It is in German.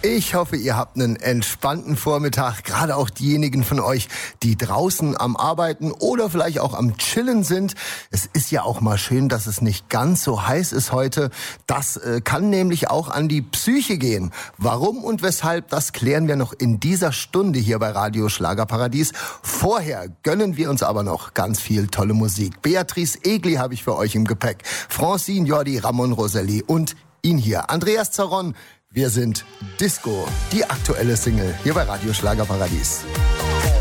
Ich hoffe, ihr habt einen entspannten Vormittag, gerade auch diejenigen von euch, die draußen am Arbeiten oder vielleicht auch am Chillen sind. Es ist ja auch mal schön, dass es nicht ganz so heiß ist heute. Das kann nämlich auch an die Psyche gehen. Warum und weshalb, das klären wir noch in dieser Stunde hier bei Radio Schlagerparadies. Vorher gönnen wir uns aber noch ganz viel tolle Musik. Beatrice Egli habe ich für euch im Gepäck, Francine Jordi, Ramon Roselli und ihn hier, Andreas Zaron. Wir sind Disco, die aktuelle Single hier bei Radio Schlagerparadies.